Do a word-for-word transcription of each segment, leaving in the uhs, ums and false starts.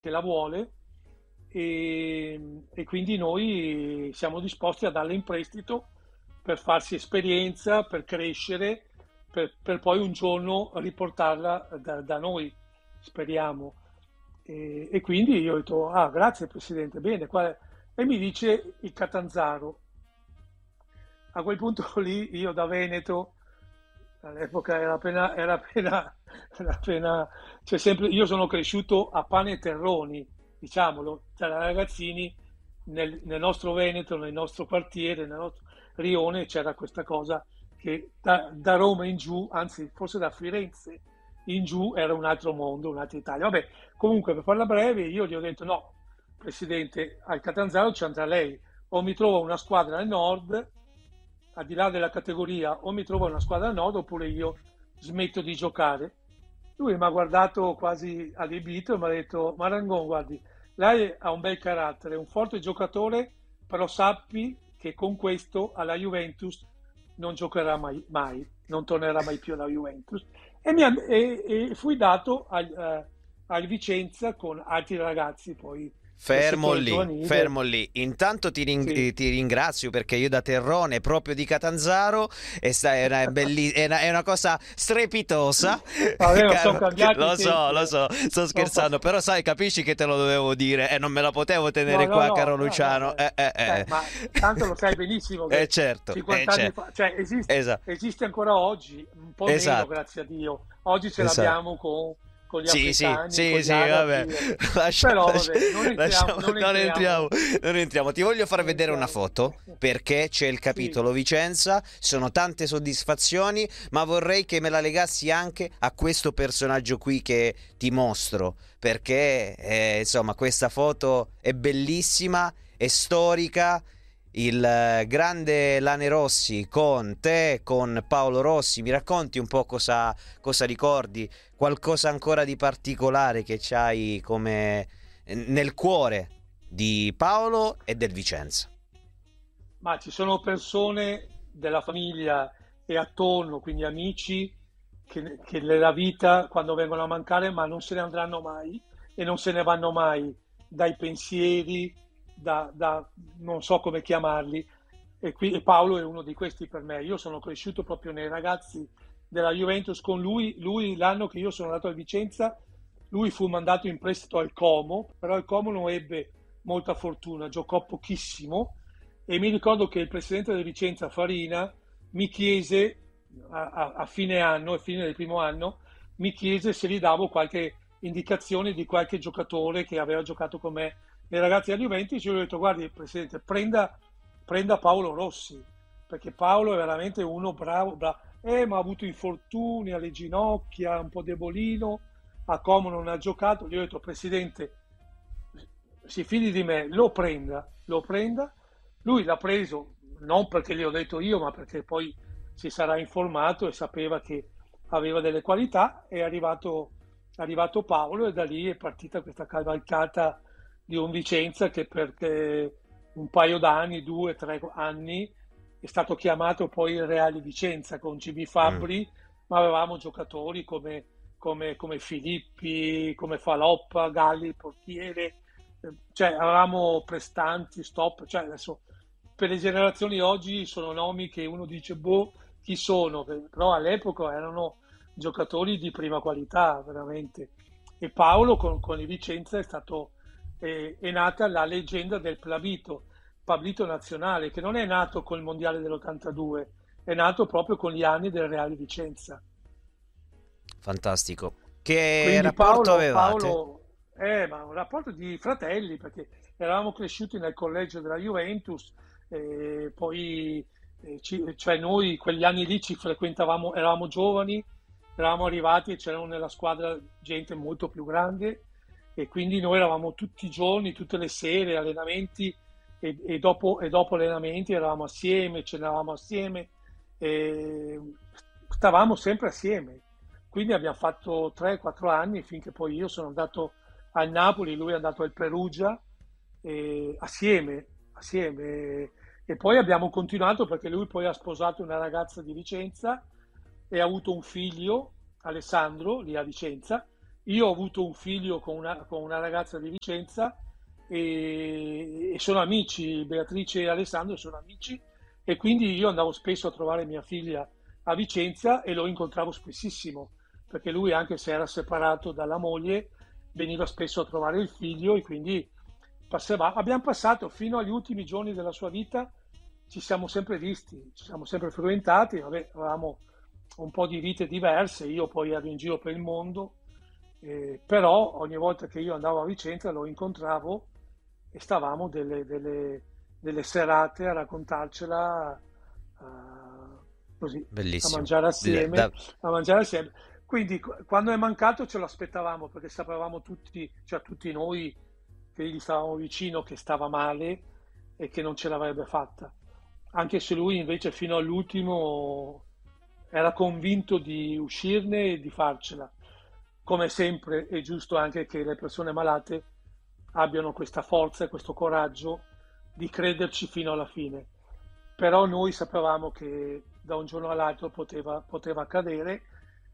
che la vuole e, e quindi noi siamo disposti a darla in prestito per farsi esperienza, per crescere, per, per poi un giorno riportarla da, da noi, speriamo. E, e quindi io ho detto, ah, grazie Presidente, bene. Qual è? E mi dice il Catanzaro. A quel punto lì io da Veneto, all'epoca era appena, era appena, era appena, cioè sempre, io sono cresciuto a pane e terroni, diciamolo, tra ragazzini nel, nel nostro Veneto, nel nostro quartiere, nel nostro rione c'era questa cosa che da, da Roma in giù, anzi forse da Firenze in giù era un altro mondo, un'altra Italia. Vabbè, comunque per farla breve io gli ho detto no, Presidente, al Catanzaro ci andrà lei, o mi trovo una squadra al nord, al di là della categoria, o mi trovo una squadra al nord oppure io smetto di giocare. Lui mi ha guardato quasi allibito e mi ha detto, Marangon, guardi, lei ha un bel carattere, è un forte giocatore, però sappi che con questo alla Juventus non giocherà mai, mai non tornerà mai più alla Juventus. E, mi ha- e- e fui dato al, eh, al Vicenza con altri ragazzi poi del Fermo settore lì, giovanile. fermo lì. Intanto ti, ring- Sì. eh, ti ringrazio perché io da Terrone, proprio di Catanzaro, e sta- è una, belli- è una- è una cosa strepitosa. Vabbè, ma sono Caro- cambiati i lo so, tempi, lo eh. so, sto Sono scherzando, passati. però sai, capisci che te lo dovevo dire e non me la potevo No, tenere no, qua, no, caro no, no, Luciano. eh, Eh, eh, eh, eh. ma tanto lo sai benissimo Eh, che certo, eh, cinquanta anni certo. fa, cioè esiste, Esatto, esiste ancora oggi, un po' meno, esatto, grazie a Dio. Oggi ce esatto. l'abbiamo con, con gli Sì, sì, africani, con sì, gli sì, vabbè. arabi, eh. Lascia- Però lascia- vabbè, non entriamo, lasciamo, non non entriamo, entriamo, non entriamo. Ti voglio far non vedere una entriamo. foto perché c'è il Sì, capitolo Vicenza, sono tante soddisfazioni, ma vorrei che me la legassi anche a questo personaggio qui che ti mostro, perché eh, insomma questa foto è bellissima, è storica. Il eh, grande Lane Rossi con te, con Paolo Rossi, mi racconti un po' cosa, cosa ricordi? Qualcosa ancora di particolare che c'hai come nel cuore di Paolo e del Vicenza. ma ci sono persone della famiglia e attorno, quindi amici, che, che nella vita, quando vengono a mancare, ma non se ne andranno mai e non se ne vanno mai dai pensieri, da, da- non so come chiamarli, e, qui, e Paolo è uno di questi per me. Io sono cresciuto proprio nei ragazzi della Juventus con lui, lui l'anno che io sono andato a Vicenza, lui fu mandato in prestito al Como, però il Como non ebbe molta fortuna, giocò pochissimo e mi ricordo che il presidente del Vicenza, Farina, mi chiese a, a- a fine anno, a fine del primo anno, mi chiese se gli davo qualche indicazione di qualche giocatore che aveva giocato con me nei ragazzi della Juventus. Io gli ho detto, guardi, presidente, prenda, prenda Paolo Rossi, perché Paolo è veramente uno bravo, bravo. Eh, ma ha avuto infortuni alle ginocchia, un po' debolino, a Como non ha giocato. Gli ho detto, presidente, si fidi di me, lo prenda, lo prenda. Lui l'ha preso non perché gli ho detto io, ma perché poi si sarà informato e sapeva che aveva delle qualità. È arrivato, è arrivato Paolo e da lì è partita questa cavalcata di un Vicenza che per eh, un paio d'anni, due, tre anni, è stato chiamato poi il Reale Vicenza con G B Mm. Fabbri, ma avevamo giocatori come, come, come Filippi, come Faloppa, Galli, il portiere, eh, cioè avevamo prestanti, stop, cioè adesso per le generazioni oggi sono nomi che uno dice boh, chi sono, però all'epoca erano giocatori di prima qualità, veramente. E Paolo con, con il Vicenza è stato, è, è nata la leggenda del Plabito, Pablito Nazionale, che non è nato col Mondiale dell'ottantadue, è nato proprio con gli anni del Reale Vicenza. Fantastico. Che Quindi rapporto Paolo, avevate? Paolo è ma un rapporto di fratelli, perché eravamo cresciuti nel collegio della Juventus, e poi eh, ci- cioè noi quegli anni lì ci frequentavamo, eravamo giovani, eravamo arrivati e c'erano nella squadra gente molto più grande e quindi noi eravamo tutti i giorni, tutte le sere, allenamenti e, e dopo, e dopo allenamenti eravamo assieme, cenavamo assieme, e stavamo sempre assieme. Quindi abbiamo fatto tre quattro anni finché poi io sono andato al Napoli, lui è andato al Perugia, e assieme, assieme. E poi abbiamo continuato perché lui poi ha sposato una ragazza di Vicenza e ha avuto un figlio, Alessandro, lì a Vicenza, io ho avuto un figlio con una, con una ragazza di Vicenza e, e sono amici, Beatrice e Alessandro sono amici e quindi io andavo spesso a trovare mia figlia a Vicenza e lo incontravo spessissimo, perché lui anche se era separato dalla moglie veniva spesso a trovare il figlio e quindi passava, abbiamo passato fino agli ultimi giorni della sua vita, ci siamo sempre visti, ci siamo sempre frequentati, vabbè, avevamo un po' di vite diverse, io poi ero in giro per il mondo, eh, però ogni volta che io andavo a Vicenza lo incontravo e stavamo delle, delle- delle serate a raccontarcela, eh, così, a Bellissimo. mangiare Le- assieme, da- a mangiare assieme. Quindi qu- quando è mancato ce lo aspettavamo perché sapevamo tutti, cioè tutti noi che gli stavamo vicino che stava male e che non ce l'avrebbe fatta. Anche se lui invece fino all'ultimo era convinto di uscirne e di farcela. Come sempre è giusto anche che le persone malate abbiano questa forza e questo coraggio di crederci fino alla fine. Però noi sapevamo che da un giorno all'altro poteva, poteva accadere,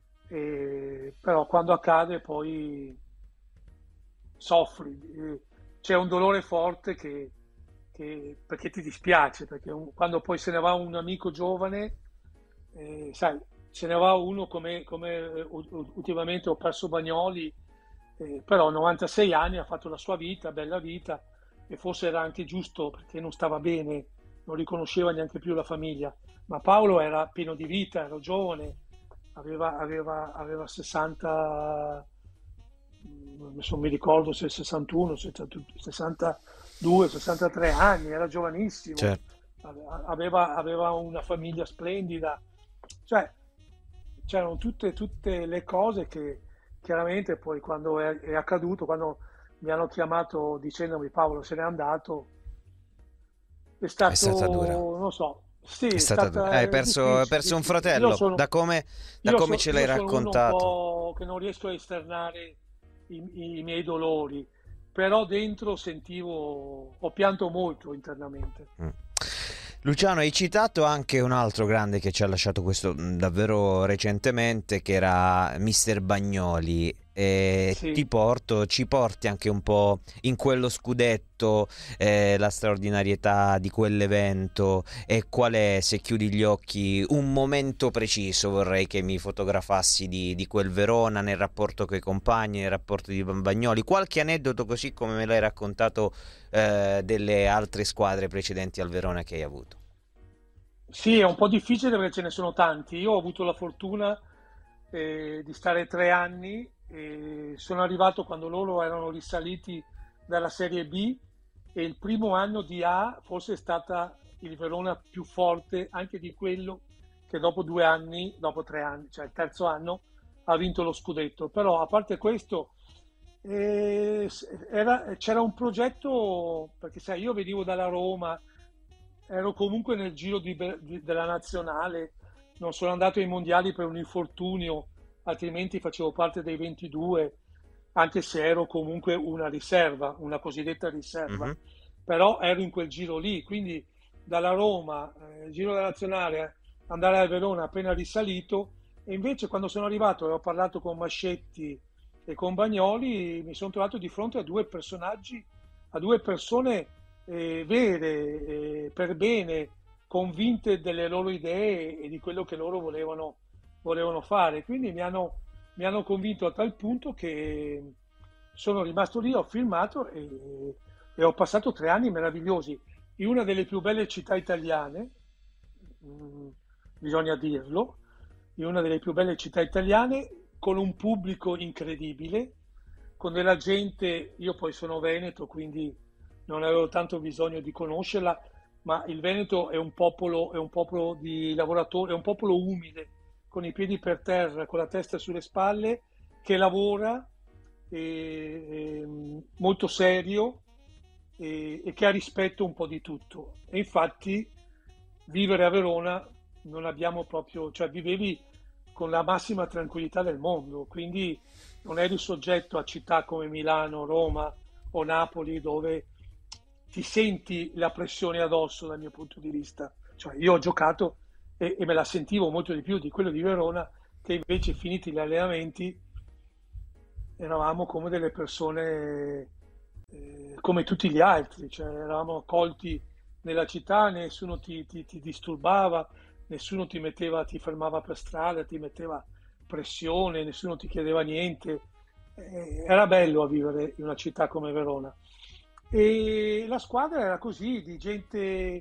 e- però quando accade poi soffri, eh, c'è un dolore forte che, che- perché ti dispiace, perché un- quando poi se ne va un amico giovane, eh, sai, se ne va uno come, come, eh, u- ultimamente ho perso Bagnoli, eh, però a novantasei anni ha fatto la sua vita, bella vita, e forse era anche giusto perché non stava bene, non riconosceva neanche più la famiglia, ma Paolo era pieno di vita, era giovane, aveva, aveva, aveva sessanta, adesso non mi ricordo se sessantuno, sessantadue, sessantatré anni, era giovanissimo, certo. aveva, aveva una famiglia splendida, cioè c'erano tutte, tutte le cose che chiaramente poi quando è, è accaduto, quando mi hanno chiamato dicendomi Paolo se n'è andato, è È stato, stata dura. non so, sì, È è stata dura. Eh, stata Hai è perso, hai difficile, perso un difficile. Io fratello. sono, Da come, da io come so- ce io l'hai sono uno un raccontato. po' che non riesco a esternare i, i miei dolori, però dentro sentivo, ho pianto molto internamente. Mm. Luciano, hai citato anche un altro grande che ci ha lasciato questo mh, davvero recentemente, che era mister Bagnoli. E ti Sì. porto, ci porti anche un po' in quello scudetto, eh, la straordinarietà di quell'evento e qual è, se chiudi gli occhi, un momento preciso vorrei che mi fotografassi di, di quel Verona nel rapporto con i compagni, nel rapporto di Bagnoli, qualche aneddoto così come me l'hai raccontato eh, delle altre squadre precedenti al Verona che hai avuto. Sì, è un po' difficile perché ce ne sono tanti. Io ho avuto la fortuna eh, di stare tre anni e sono arrivato quando loro erano risaliti dalla Serie B e il primo anno di A forse è stata il Verona più forte anche di quello che dopo due anni, dopo tre anni, cioè il terzo anno, ha vinto lo scudetto. Però a parte questo eh, era- c'era un progetto, perché sai, io venivo dalla Roma, ero comunque nel giro di be- di- della nazionale, non sono andato ai mondiali per un infortunio, altrimenti facevo parte dei ventidue, anche se ero comunque una riserva, una cosiddetta riserva, Mhm. però ero in quel giro lì, quindi dalla Roma, eh, giro della nazionale, andare a Verona appena risalito, e invece quando sono arrivato e ho parlato con Mascetti e con Bagnoli, mi sono trovato di fronte a due personaggi, a due persone eh, vere, eh, per bene, convinte delle loro idee e di quello che loro volevano, volevano fare. Quindi mi hanno, mi hanno convinto a tal punto che sono rimasto lì, ho filmato e, e ho passato tre anni meravigliosi in una delle più belle città italiane, mh, bisogna dirlo, in una delle più belle città italiane, con un pubblico incredibile, con della gente, io poi sono veneto, quindi non avevo tanto bisogno di conoscerla, ma il Veneto è un popolo, è un popolo di lavoratori, è un popolo umile, con i piedi per terra, con la testa sulle spalle, che lavora, e- e, molto serio e, e che ha rispetto un po' di tutto. E infatti vivere a Verona non abbiamo proprio, cioè vivevi con la massima tranquillità del mondo, quindi non eri soggetto a città come Milano, Roma o Napoli dove ti senti la pressione addosso dal mio punto di vista. Cioè, io ho giocato e, e me la sentivo molto di più di quello di Verona, che invece finiti gli allenamenti eravamo come delle persone eh, come tutti gli altri, cioè eravamo accolti nella città, nessuno ti, ti- ti disturbava, nessuno ti metteva, ti fermava per strada, ti metteva pressione, nessuno ti chiedeva niente. Eh, era bello a vivere in una città come Verona. E la squadra era così, di gente.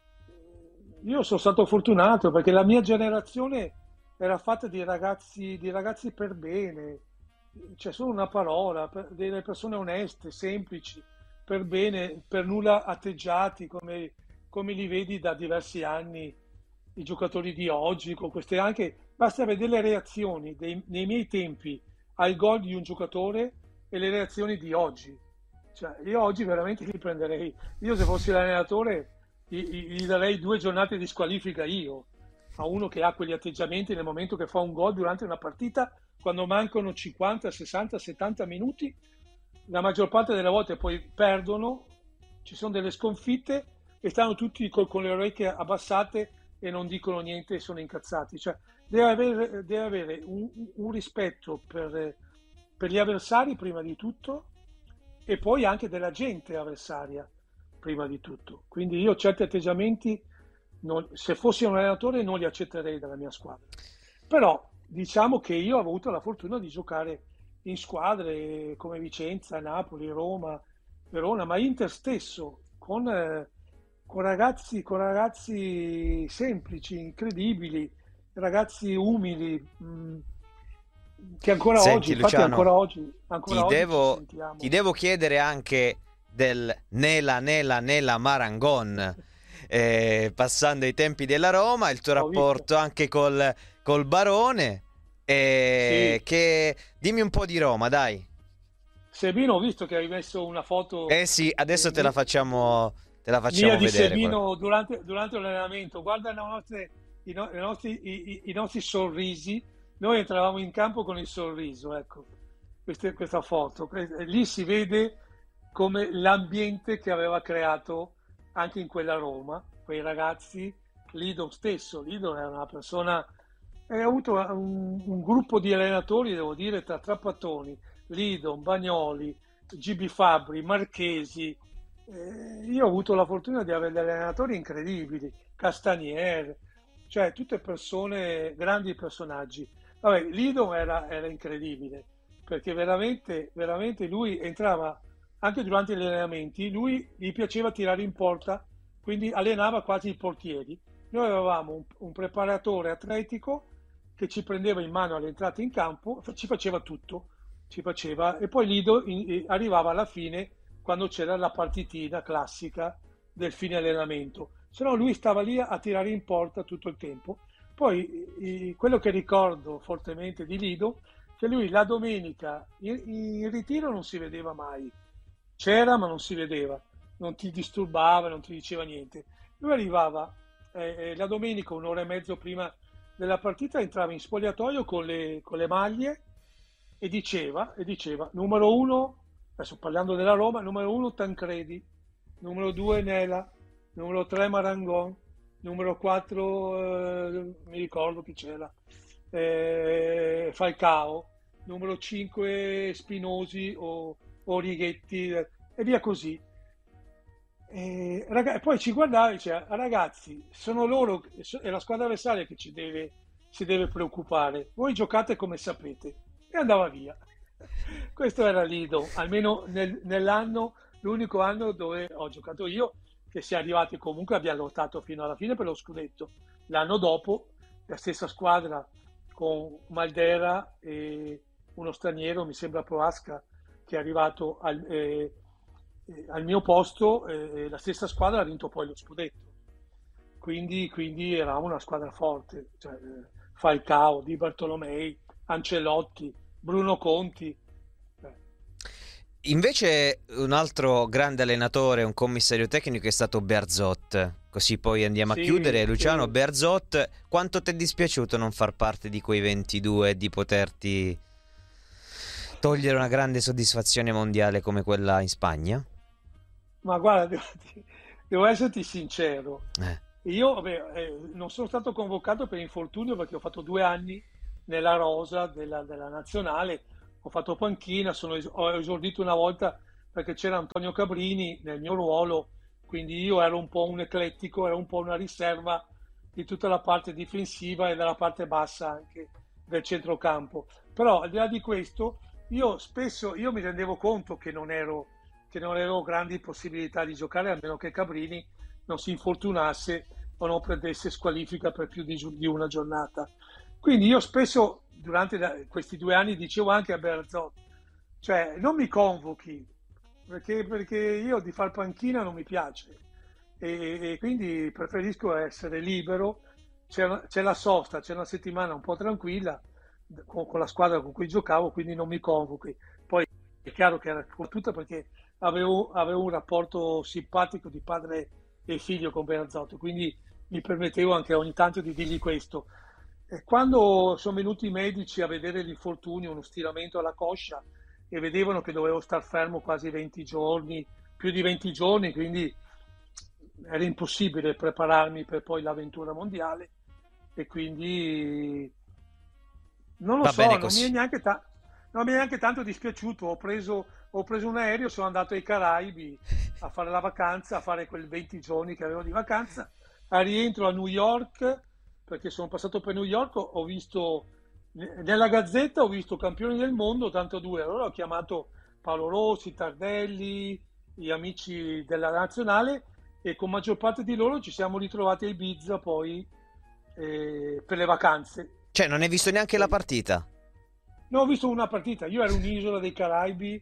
Io sono stato fortunato perché la mia generazione era fatta di ragazzi, di ragazzi per bene, c'è solo una parola, per- delle persone oneste, semplici, per bene, per nulla atteggiati come, come li vedi da diversi anni i giocatori di oggi, con queste anche, basta vedere le reazioni dei- nei miei tempi al gol di un giocatore e le reazioni di oggi. Cioè, io oggi veramente li prenderei. Io se fossi l'allenatore gli, gli- gli darei due giornate di squalifica io a uno che ha quegli atteggiamenti nel momento che fa un gol durante una partita, quando mancano cinquanta, sessanta, settanta minuti, la maggior parte delle volte poi perdono, ci sono delle sconfitte e stanno tutti col- con le orecchie abbassate e non dicono niente e sono incazzati. Cioè, deve avere, deve avere un, un rispetto per, per gli avversari prima di tutto e poi anche della gente avversaria prima di tutto. Quindi io certi atteggiamenti, non- se fossi un allenatore, non li accetterei dalla mia squadra. Però diciamo che io ho avuto la fortuna di giocare in squadre come Vicenza, Napoli, Roma, Verona, ma Inter stesso, con, eh, con ragazzi, con ragazzi semplici, incredibili, ragazzi umili, mh, che ancora oggi, Senti infatti Luciano, ancora oggi, ancora ti oggi ci devo, ti sentiamo. devo chiedere anche del Nela Nela Nela Marangon, eh, passando ai tempi della Roma, il tuo Ho visto. rapporto anche col, col Barone, eh, Sì, che dimmi un po' di Roma, dai. Sebino, ho visto che hai messo una foto Eh sì, eh, adesso te la mi- facciamo, te la mia facciamo di vedere quella. Sebino durante, durante l'allenamento. Guarda le nostre- i, no- i nostri, i- i- i nostri sorrisi. Noi entravamo in campo con il sorriso, ecco, queste- questa foto. Que- e lì si vede come l'ambiente che aveva creato anche in quella Roma, quei ragazzi, Lido stesso. Lido era una persona, e ha avuto un, un gruppo di allenatori, devo dire, tra Trapattoni, Lido, Bagnoli, G B Fabbri, Marchesi. Eh, io ho avuto la fortuna di avere degli allenatori incredibili, Castanier, cioè tutte persone, grandi personaggi. Vabbè, Lido era, era incredibile, perché veramente, veramente lui entrava anche durante gli allenamenti, lui gli piaceva tirare in porta, quindi allenava quasi i portieri. Noi avevamo un, un preparatore atletico che ci prendeva in mano all'entrata in campo, ci faceva tutto, ci faceva, e poi Lido in- eh, arrivava alla fine quando c'era la partitina classica del fine allenamento. Se no lui stava lì a tirare in porta tutto il tempo. Poi i- quello che ricordo fortemente di Lido, che lui la domenica in, in ritiro non si vedeva mai, c'era ma non si vedeva, non ti disturbava, non ti diceva niente. Lui arrivava eh, eh, la domenica un'ora e mezzo prima della partita, entrava in spogliatoio con le, con le maglie e diceva, e diceva, numero uno, adesso parlando della Roma, numero uno Tancredi, numero due Nela, numero tre Marangon, numero quattro eh, mi ricordo chi c'era, eh, Falcao, numero cinque Spinosi o, o Righetti eh, e via così. E, raga- poi ci guardava e diceva, ragazzi, sono loro, è la squadra avversaria che ci deve, si deve preoccupare, voi giocate come sapete. E andava via. Questo era Lido, almeno nel- nell'anno, l'unico anno dove ho giocato io, che si è arrivati comunque, abbiamo lottato fino alla fine per lo scudetto. L'anno dopo, la stessa squadra con Maldera e uno straniero, mi sembra Proasca, che è arrivato al, eh, eh, al mio posto, eh, la stessa squadra ha vinto poi lo scudetto. Quindi, quindi eravamo una squadra forte, cioè, eh, Falcao, Di Bartolomei, Ancelotti, Bruno Conti. eh, Invece un altro grande allenatore, un commissario tecnico è stato Bearzot. Così poi andiamo a chiudere. sì, Luciano sì. Bearzot, quanto ti è dispiaciuto non far parte di quei ventidue e di poterti togliere una grande soddisfazione mondiale come quella in Spagna? Ma guarda, devo, devo esserti sincero. Eh, Io vabbè, eh, non sono stato convocato per infortunio perché ho fatto due anni nella rosa della, della nazionale. ho fatto panchina, sono es- ho esordito una volta perché c'era Antonio Cabrini nel mio ruolo, quindi io ero un po' un eclettico, ero un po' una riserva di tutta la parte difensiva e della parte bassa anche del centrocampo. Però al di là di questo, io spesso io mi rendevo conto che non ero, che non avevo grandi possibilità di giocare, a meno che Cabrini non si infortunasse o non prendesse squalifica per più di, giu- di una giornata. Quindi io spesso durante la- questi due anni dicevo anche a Bearzot, cioè non mi convochi, perché, perché io di far panchina non mi piace e, e quindi preferisco essere libero. C'è, una- c'è la sosta, c'è una settimana un po' tranquilla con, con la squadra con cui giocavo, quindi non mi convochi. Poi è chiaro che era tutta perché avevo, avevo un rapporto simpatico di padre e figlio con Bearzotto, quindi mi permettevo anche ogni tanto di dirgli questo. E quando sono venuti i medici a vedere l'infortunio, uno stiramento alla coscia, e vedevano che dovevo star fermo quasi venti giorni, più di venti giorni, quindi era impossibile prepararmi per poi l'avventura mondiale e quindi non lo Va bene so, non mi è così. neanche, ta- non mi è neanche tanto dispiaciuto. Ho preso, ho preso un aereo, sono andato ai Caraibi a fare la vacanza, a fare quei venti giorni che avevo di vacanza. A rientro a New York, perché sono passato per New York, ho ho visto nella Gazzetta, ho visto campioni del mondo, tanto due. Allora ho chiamato Paolo Rossi, Tardelli, gli amici della nazionale e con maggior parte di loro ci siamo ritrovati a Ibiza poi eh, per le vacanze. Cioè, non hai visto neanche la E- partita? No, ho visto una partita, io ero un'isola dei Caraibi,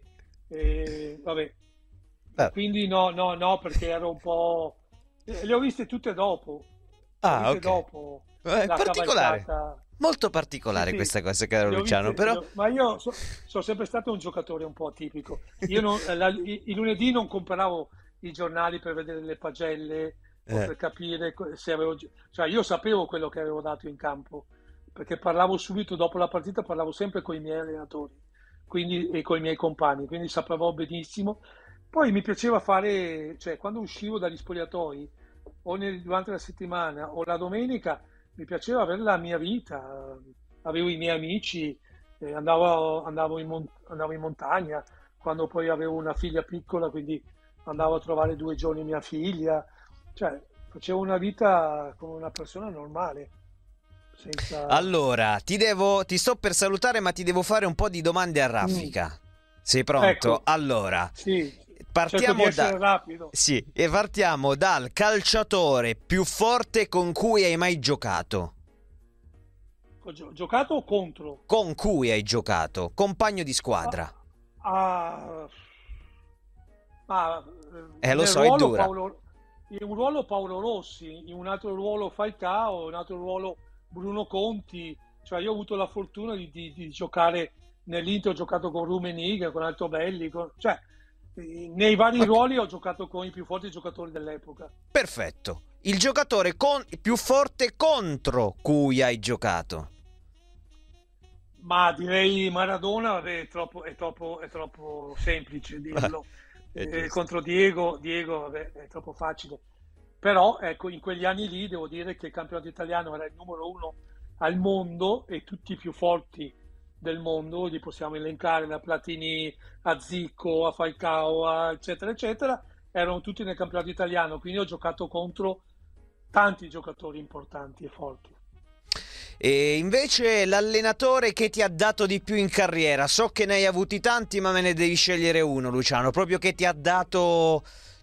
e, vabbè, e Ah, quindi no, no, no, perché ero un po'. eh, Le ho viste tutte dopo, le ho ah, viste ok. dopo Eh, la particolare. cavalcata. Molto Sì, particolare sì, questa cosa, caro le ho Luciano, viste, però... le ho- ma io so- sono sempre stato un giocatore un po' atipico. Io non- la- i, i lunedì non compravo i giornali per vedere le pagelle o Eh. per capire co- se avevo. gi- Cioè, io sapevo quello che avevo dato in campo, perché parlavo subito dopo la partita, parlavo sempre con i miei allenatori quindi, e con i miei compagni, quindi sapevo benissimo. Poi mi piaceva fare, cioè, quando uscivo dagli spogliatoi, o nel- durante la settimana o la domenica, mi piaceva avere la mia vita, avevo i miei amici, eh, andavo, andavo in mon- andavo in montagna, quando poi avevo una figlia piccola, quindi andavo a trovare due giorni mia figlia, cioè facevo una vita come una persona normale, senza. Allora, ti devo, ti sto per salutare, ma ti devo fare un po' di domande a Mm, raffica. Sei pronto? ecco, Allora, sì, cerco di partiamo da... essere rapido. Sì, e partiamo dal calciatore più forte con cui hai mai giocato. Ho gio- giocato contro. Con cui hai giocato. Compagno di Ah, squadra. ah, ma Eh, eh, lo nel so, è ruolo dura. Paolo, in un ruolo Paolo Rossi, in un altro ruolo Falcao, in un altro ruolo Bruno Conti, cioè io ho avuto la fortuna di, di- di giocare nell'Inter, ho giocato con Rummenigge, con Altobelli, con- cioè eh, nei vari Ok, ruoli ho giocato con i più forti giocatori dell'epoca. perfetto. Il giocatore con... più forte contro cui hai giocato. Ma direi Maradona è troppo, è troppo, è troppo semplice dirlo. È Eh, giusto. contro Diego, Diego vabbè, è troppo facile. Però ecco, in quegli anni lì devo dire che il campionato italiano era il numero uno al mondo e tutti i più forti del mondo, li possiamo elencare da Platini a Zico, a Falcao, a eccetera, eccetera, erano tutti nel campionato italiano, quindi ho giocato contro tanti giocatori importanti e forti. E invece l'allenatore che ti ha dato di più in carriera, so che ne hai avuti tanti, ma me ne devi scegliere uno, Luciano, proprio che ti ha dato...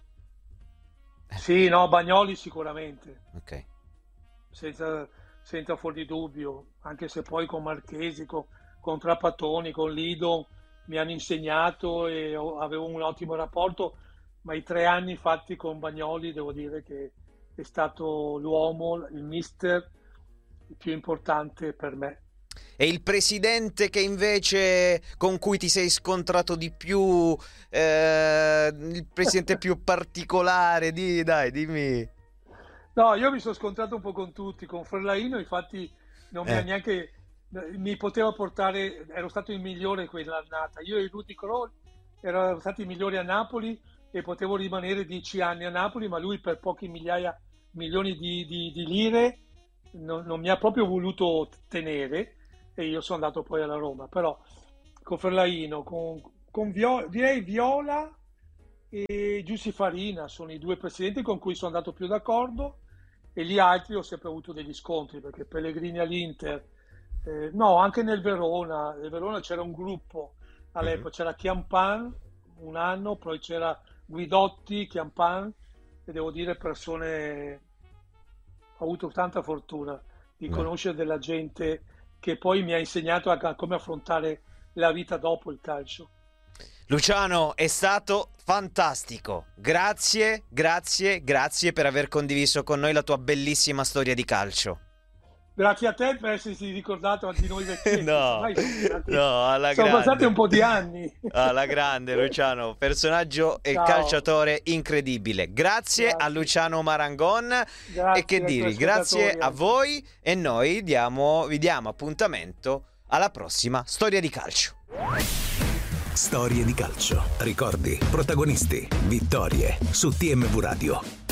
Sì, no, Bagnoli sicuramente. Ok. senza, senza fuori dubbio, anche se poi con Marchesi, con, con Trapattoni, con Lido mi hanno insegnato e ho- avevo un ottimo rapporto, ma i tre anni fatti con Bagnoli devo dire che è stato l'uomo, il mister più importante per me. E il presidente che invece con cui ti sei scontrato di più, eh, il presidente più particolare, di, dai, dimmi. No, io mi sono scontrato un po' con tutti, con Ferlaino, infatti non mi ha Eh, neanche, mi poteva portare, ero stato il migliore quell'annata. Io e Rudy Kroll erano stati i migliori a Napoli e potevo rimanere dieci anni a Napoli, ma lui per pochi migliaia, milioni di, di- di lire non, non mi ha proprio voluto tenere e io sono andato poi alla Roma. Però con Ferlaino, con, con Vio- direi Viola e Giussi Farina, sono i due presidenti con cui sono andato più d'accordo, e gli altri ho sempre avuto degli scontri, perché Pellegrini all'Inter, eh, no, anche nel Verona, nel Verona c'era un gruppo all'epoca, c'era Chiampan un anno, poi c'era Guidotti, Chiampan, e devo dire persone, ho avuto tanta fortuna di Beh. conoscere della gente che poi mi ha insegnato a a come affrontare la vita dopo il calcio. Luciano, è stato fantastico. Grazie, grazie, grazie per aver condiviso con noi la tua bellissima storia di calcio. Grazie a te per essersi ricordato di noi vecchietti. No, Ormai sono passati- no, alla sono grande. passati un po' di anni. Alla grande, Luciano, personaggio e Ciao. calciatore incredibile. Grazie, Grazie. a Luciano Marangon. Grazie E che ai dire, tuoi grazie ascoltatori a anche. voi, e noi diamo, vi diamo appuntamento alla prossima storia di calcio. Storie di calcio, ricordi, protagonisti, vittorie su T M V Radio.